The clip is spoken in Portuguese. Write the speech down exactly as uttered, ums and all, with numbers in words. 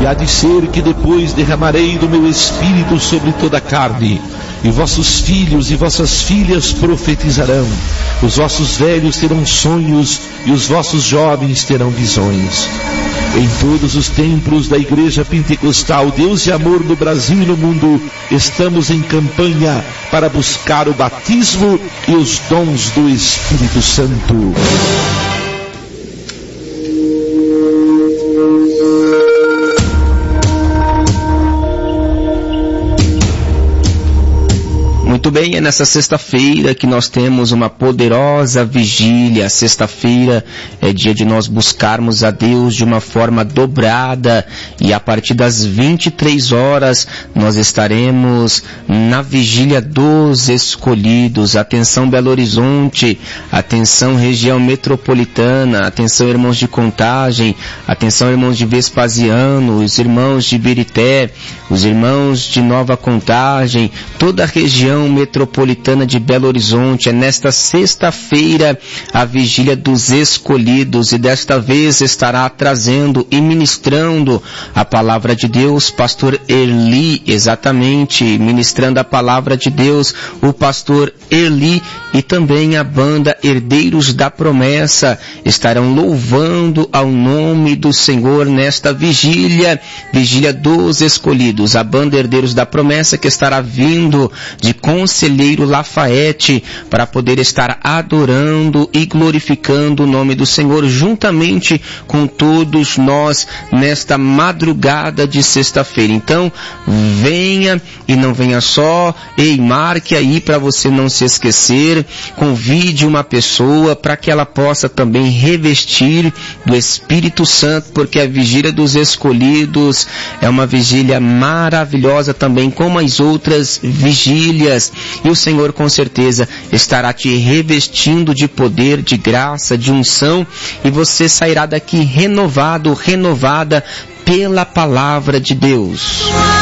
há de ser que depois derramarei do meu espírito sobre toda a carne, e vossos filhos e vossas filhas profetizarão, os vossos velhos terão sonhos, e os vossos jovens terão visões. Em todos os templos da Igreja Pentecostal Deus e Amor no Brasil e no mundo, estamos em campanha para buscar o batismo e os dons do Espírito Santo. Muito bem, é nessa sexta-feira que nós temos uma poderosa vigília. Sexta-feira é dia de nós buscarmos a Deus de uma forma dobrada, e a partir das vinte e três horas nós estaremos na vigília dos escolhidos. Atenção Belo Horizonte, atenção região metropolitana, atenção irmãos de Contagem, atenção irmãos de Vespasiano, os irmãos de Birité, os irmãos de Nova Contagem, toda a região metropolitana de Belo Horizonte. É nesta sexta-feira a vigília dos escolhidos, e desta vez estará trazendo e ministrando a palavra de Deus pastor Erli, exatamente, ministrando a palavra de Deus o pastor Erli, e também a banda Herdeiros da Promessa estarão louvando ao nome do Senhor nesta vigília, vigília dos escolhidos. A banda Herdeiros da Promessa que estará vindo de Conselheiro Lafayette para poder estar adorando e glorificando o nome do Senhor juntamente com todos nós nesta madrugada de sexta-feira. Então, venha, e não venha só, ei, marque aí para você não se esquecer, convide uma pessoa para que ela possa também revestir do Espírito Santo, porque a vigília dos escolhidos é uma vigília maravilhosa também, como as outras vigílias, e o Senhor com certeza estará te revestindo de poder, de graça, de unção, e você sairá daqui renovado, renovada pela palavra de Deus.